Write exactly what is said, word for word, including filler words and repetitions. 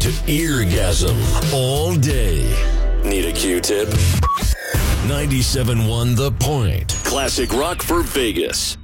to eargasm all day. Need a Q-tip? ninety-seven point one The Point. Classic rock for Vegas.